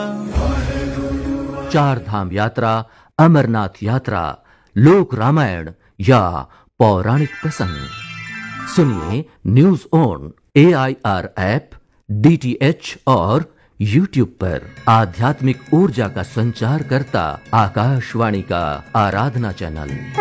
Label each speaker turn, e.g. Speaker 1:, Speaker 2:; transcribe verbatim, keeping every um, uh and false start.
Speaker 1: चार धाम यात्रा, अमरनाथ यात्रा, लोक रामायण या पौराणिक प्रसंग सुनिए news on A I R app, D T H और यूट्यूब पर। आध्यात्मिक ऊर्जा का संचार करता आकाशवाणी का आराधना चैनल।